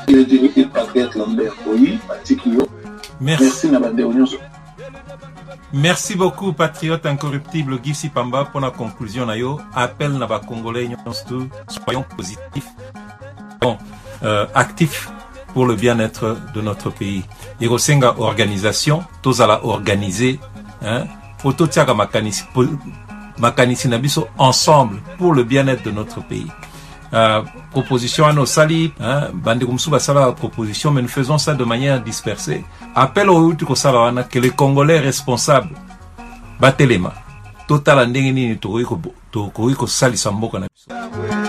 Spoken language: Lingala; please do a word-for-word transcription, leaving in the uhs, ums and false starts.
et patriote Lambert Oyi, Patikio. Merci Nabande Union. Merci beaucoup, patriote incorruptible Guy Sipamba, pour la conclusion. Appel Naba Congolais, soyons positifs, bon, euh, actifs pour le bien-être de notre pays. Et Rosenga organisation, tous à la organiser, hein, Ototiaga Makanisi, Makanisi Nabiso, ensemble pour le bien-être de notre pays. Euh, proposition à nos salis, hein, Bandekumsuba Sala proposition, mais nous faisons ça de manière dispersée. Appel au Utuko Salawana que les Congolais responsables, Batelema, total andengini, Toriko, Toriko Sali Samboka Nabiso.